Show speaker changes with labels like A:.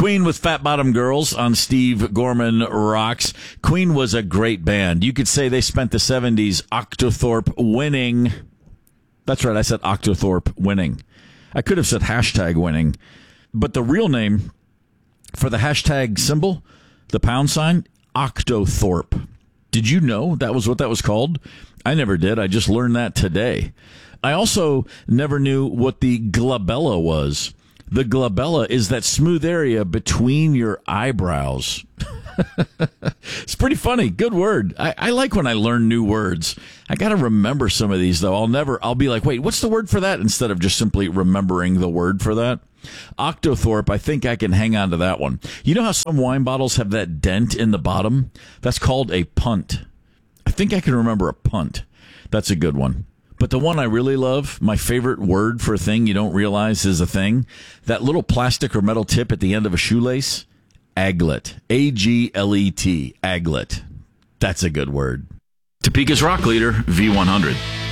A: Queen with Fat Bottom Girls on Steve Gorman Rocks. Queen was a great band. You could say they spent the 70s Octothorpe winning. That's right, I said Octothorpe winning. I could have said hashtag winning. But the real name for the hashtag symbol, the pound sign, Octothorpe. Did you know that was what that was called? I never did. I just learned that today. I also never knew what the glabella was. The glabella is that smooth area between your eyebrows. It's pretty funny. Good word. I like when I learn new words. I got to remember some of these, though. I'll be like, wait, what's the word for that? Instead of just simply remembering the word for that. Octothorpe, I think I can hang on to that one. You know how some wine bottles have that dent in the bottom? That's called a punt. I think I can remember a punt. That's a good one. But the one I really love, my favorite word for a thing you don't realize is a thing, that little plastic or metal tip at the end of a shoelace, aglet. A-G-L-E-T, aglet. That's a good word. Topeka's rock leader, V100.